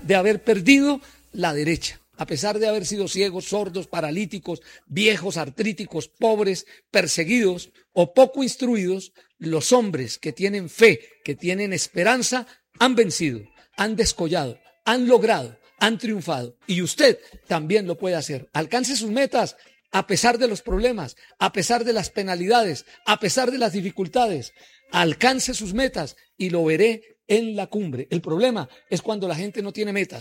de haber perdido la derecha. A pesar de haber sido ciegos, sordos, paralíticos, viejos, artríticos, pobres, perseguidos o poco instruidos, los hombres que tienen fe, que tienen esperanza, han vencido, han descollado, han logrado, han triunfado. Y usted también lo puede hacer. Alcance sus metas a pesar de los problemas, a pesar de las penalidades, a pesar de las dificultades. Alcance sus metas y lo veré en la cumbre. El problema es cuando la gente no tiene metas.